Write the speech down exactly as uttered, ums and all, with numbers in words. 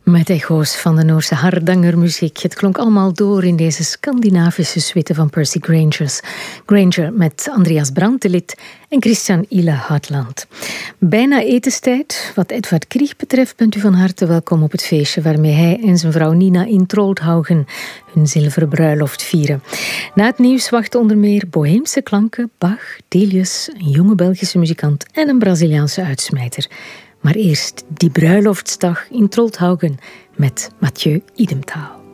Met echo's van de Noorse Hardangermuziek. Het klonk allemaal door in deze Scandinavische suite van Percy Grangers. Granger met Andreas Brantelid en Christian Ile Hartland. Bijna etenstijd. Wat Edvard Krieg betreft bent u van harte welkom op het feestje waarmee hij en zijn vrouw Nina in Troldhaugen hun zilveren bruiloft vieren. Na het nieuws wachten onder meer boheemse klanken, Bach, Delius, een jonge Belgische muzikant en een Braziliaanse uitsmijter. Maar eerst die bruiloftsdag in Troldhaugen met Mathieu Idemtaal.